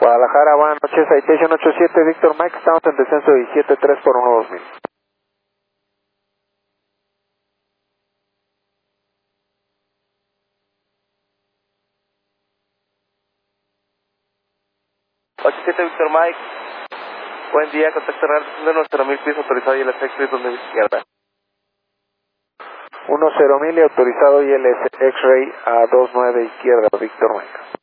Guadalajara, buenas noches, Citation 87, Víctor Mike, estamos en descenso 17-3 por 1-2000. Víctor Mike, buen día, contacto real de nuestro 1000 pies autorizado y el X-Ray donde izquierda. 10.000 y autorizado ILS X-Ray a 29 izquierda, Víctor Mike.